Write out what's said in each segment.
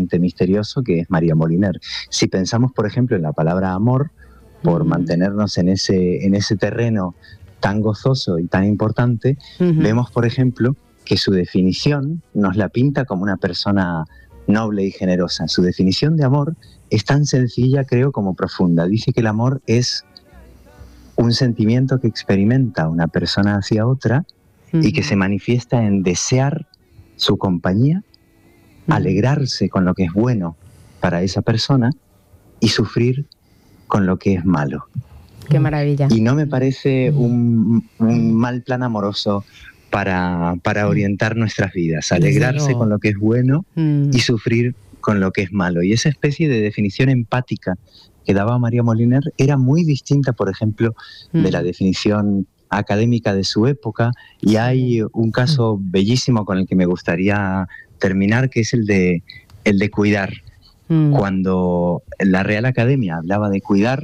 absolutamente misterioso que es María Moliner. Si pensamos, por ejemplo, en la palabra amor, por mantenernos en ese terreno tan gozoso y tan importante, vemos, por ejemplo, que su definición nos la pinta como una persona noble y generosa. Su definición de amor es tan sencilla, creo, como profunda. Dice que el amor es un sentimiento que experimenta una persona hacia otra y que se manifiesta en desear su compañía, alegrarse con lo que es bueno para esa persona y sufrir con lo que es malo. Qué maravilla. Y no me parece un mal plan amoroso para orientar nuestras vidas, alegrarse con lo que es bueno y sufrir con lo que es malo. Y esa especie de definición empática que daba María Moliner era muy distinta, por ejemplo, de la definición académica de su época, y hay un caso bellísimo con el que me gustaría terminar, que es el de cuidar. Cuando la Real Academia hablaba de cuidar,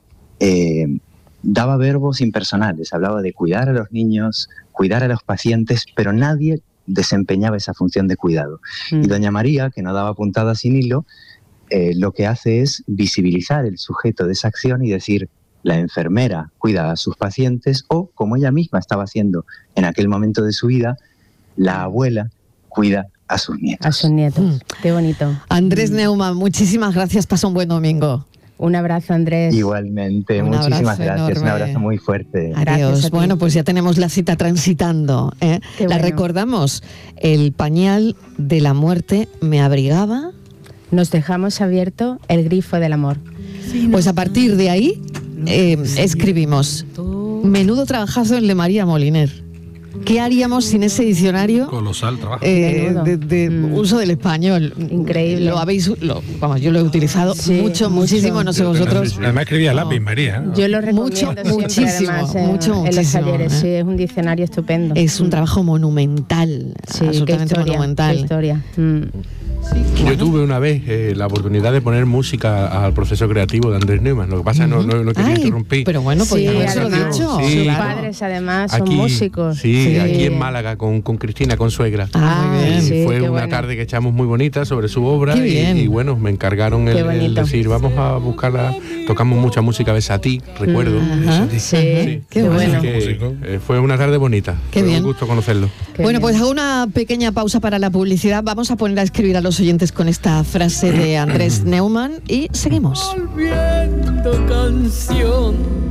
daba verbos impersonales, hablaba de cuidar a los niños, cuidar a los pacientes, pero nadie desempeñaba esa función de cuidado. Y doña María, que no daba puntada sin hilo, lo que hace es visibilizar el sujeto de esa acción y decir: la enfermera cuida a sus pacientes, o, como ella misma estaba haciendo en aquel momento de su vida, la abuela cuida a sus nietos. A sus nietos. Qué bonito. Andrés Neumann, muchísimas gracias. Pasa un buen domingo. Un abrazo, Andrés. Igualmente, muchísimas gracias. Enorme. Un abrazo muy fuerte. Adiós. Bueno, pues ya tenemos la cita transitando. La recordamos. El pañal de la muerte me abrigaba. Nos dejamos abierto el grifo del amor. Pues a partir de ahí escribimos: menudo trabajazo el de María Moliner. ¿Qué haríamos sin ese diccionario? Colosal trabajo. De uso del español. Increíble. Yo lo he utilizado muchísimo, no sé vosotros. Además escribía lápiz, María. Yo lo recomiendo muchísimo, además, mucho. En los talleres, sí, es un diccionario estupendo. Es un trabajo monumental, sí, absolutamente monumental. Qué historia. Yo tuve una vez la oportunidad de poner música al proceso creativo de Andrés Neumann. Lo que pasa es que no quería interrumpir. Pero bueno, pues ya se lo he dicho. Sus padres además son músicos. Sí, aquí en Málaga con Cristina, con suegra. Muy bien. Y fue una tarde que echamos muy bonita sobre su obra y bueno, me encargaron el decir: vamos a buscarla. Tocamos mucha música Besatí, recuerdo. Sí, qué bueno. Fue una tarde bonita. Qué bien. Un gusto conocerlo. Bueno, pues hago una pequeña pausa para la publicidad. Vamos a poner a escribir a los oyentes con esta frase de Andrés Neumann y seguimos. Volviendo canción